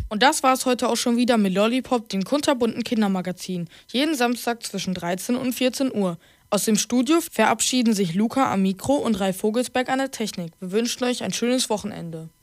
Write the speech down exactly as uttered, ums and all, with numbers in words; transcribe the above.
Und das war es heute auch schon wieder mit Lollipop, dem kunterbunten Kindermagazin. Jeden Samstag zwischen dreizehn und vierzehn Uhr. Aus dem Studio verabschieden sich Luca am Mikro und Ralf Vogelsberg an der Technik. Wir wünschen euch ein schönes Wochenende.